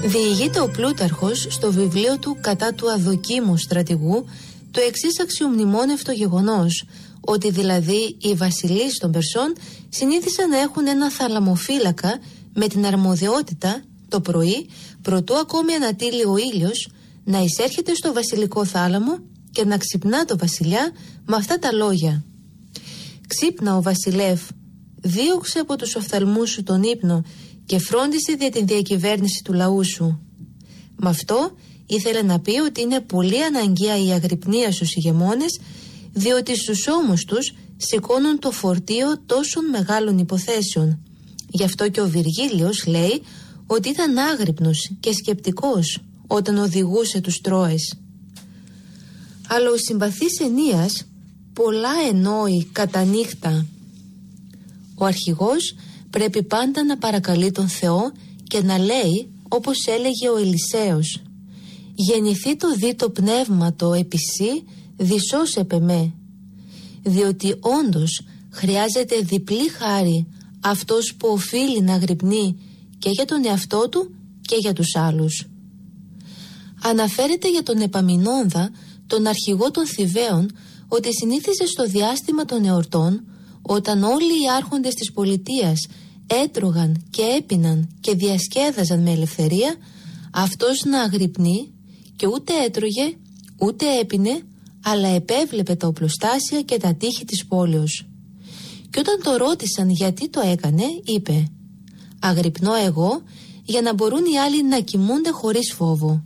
Διηγείται ο Πλούταρχος στο βιβλίο του «Κατά του αδοκίμου στρατηγού» το εξής αξιομνημόνευτο γεγονός, ότι δηλαδή οι βασιλείς των Περσών συνήθισαν να έχουν ένα θαλαμοφύλακα με την αρμοδιότητα το πρωί, προτού ακόμη ανατείλει ο ήλιος, να εισέρχεται στο βασιλικό θάλαμο και να ξυπνά το βασιλιά με αυτά τα λόγια: «Ξύπνα ο βασιλεύ, δίωξε από τους οφθαλμούς σου τον ύπνο και φρόντισε για την διακυβέρνηση του λαού σου». Με αυτό ήθελε να πει ότι είναι πολύ αναγκαία η αγρυπνία στους ηγεμόνες, διότι στους ώμους τους σηκώνουν το φορτίο τόσων μεγάλων υποθέσεων. Γι' αυτό και ο Βυργίλιος λέει ότι ήταν άγρυπνος και σκεπτικός όταν οδηγούσε τους Τρώες. Αλλά ο συμπαθής Ενίας πολλά εννοεί κατά νύχτα. Ο αρχηγός πρέπει πάντα να παρακαλεί τον Θεό και να λέει, όπως έλεγε ο Ελισέος: «Γεννηθεί το δι το πνεύμα το επισή, δισός επεμέ». Διότι όντως χρειάζεται διπλή χάρη αυτός που οφείλει να αγρυπνεί και για τον εαυτό του και για τους άλλους. Αναφέρεται για τον Επαμεινόνδα, τον αρχηγό των Θηβαίων, ότι συνήθιζε στο διάστημα των εορτών, όταν όλοι οι άρχοντες της πολιτείας έτρωγαν και έπιναν και διασκέδαζαν με ελευθερία, αυτός να αγρυπνεί και ούτε έτρωγε ούτε έπινε, αλλά επέβλεπε τα οπλοστάσια και τα τείχη της πόλεως. Και όταν το ρώτησαν γιατί το έκανε, είπε: «Αγρυπνώ εγώ για να μπορούν οι άλλοι να κοιμούνται χωρίς φόβο».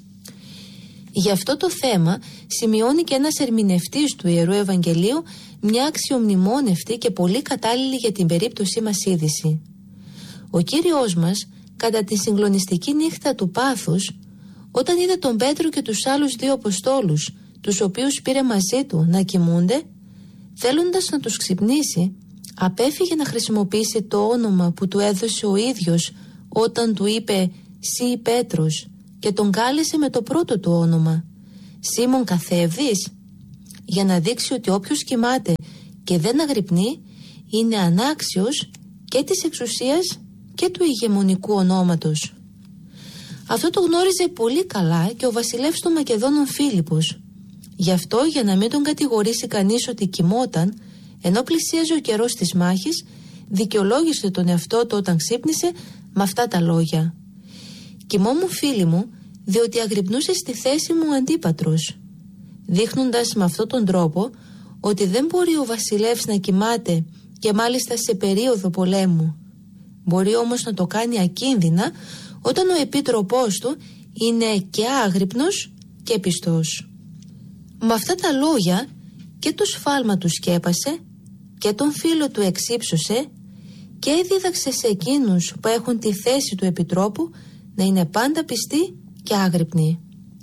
Γι' αυτό το θέμα σημειώνει και ένας ερμηνευτής του Ιερού Ευαγγελίου μια αξιομνημόνευτη και πολύ κατάλληλη για την περίπτωσή μας είδηση. Ο Κύριος μας, κατά τη συγκλονιστική νύχτα του πάθους, όταν είδε τον Πέτρο και τους άλλους δύο Αποστόλους, τους οποίους πήρε μαζί του να κοιμούνται, θέλοντας να τους ξυπνήσει, απέφυγε να χρησιμοποιήσει το όνομα που του έδωσε ο ίδιος όταν του είπε «Συ Πέτρος», και τον κάλεσε με το πρώτο του όνομα, «Σίμων καθεύδης», για να δείξει ότι όποιος κοιμάται και δεν αγρυπνεί είναι ανάξιος και της εξουσίας και του ηγεμονικού ονόματος. Αυτό το γνώριζε πολύ καλά και ο βασιλεύς των Μακεδόνων Φίλιππος. Γι' αυτό, για να μην τον κατηγορήσει κανείς ότι κοιμόταν, ενώ πλησίαζε ο καιρός της μάχης, δικαιολόγησε τον εαυτό του όταν ξύπνησε με αυτά τα λόγια: «Κοιμόμουν, φίλοι μου, διότι αγρυπνούσε στη θέση μου ο Αντίπατρος», δείχνοντας με αυτόν τον τρόπο ότι δεν μπορεί ο βασιλεύς να κοιμάται και μάλιστα σε περίοδο πολέμου. Μπορεί όμως να το κάνει ακίνδυνα όταν ο επίτροπός του είναι και άγρυπνος και πιστός. Με αυτά τα λόγια και το σφάλμα του σκέπασε και τον φίλο του εξύψωσε και δίδαξε σε εκείνους που έχουν τη θέση του επιτρόπου να είναι πάντα πιστοί και άγρυπνοι.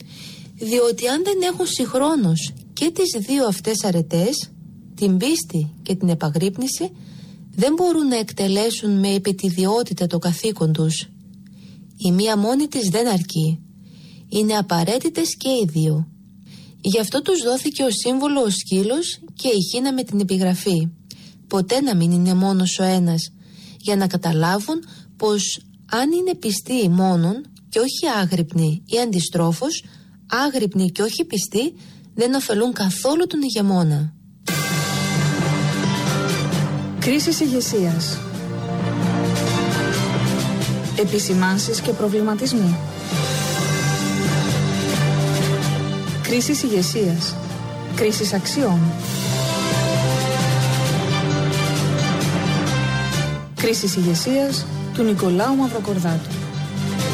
Διότι αν δεν έχουν συγχρόνως και τις δύο αυτές αρετές, την πίστη και την επαγρύπνηση, δεν μπορούν να εκτελέσουν με επιτιδιότητα το καθήκον τους. Η μία μόνη της δεν αρκεί. Είναι απαραίτητες και οι δύο. Γι' αυτό τους δόθηκε ο σύμβολο ο σκύλος και η χίνα με την επιγραφή. Ποτέ να μην είναι μόνος ο ένας, για να καταλάβουν πως αν είναι πιστοί μόνον και όχι άγρυπνοι ή αντιστρόφως, άγρυπνοι και όχι πιστοί δεν ωφελούν καθόλου τον ηγεμόνα. Κρίσεις ηγεσίας. Επισημάνσεις και προβληματισμοί. Κρίσεις ηγεσίας. Κρίσεις αξιών. Κρίσεις ηγεσίας του Νικολάου Μαυροκορδάτου.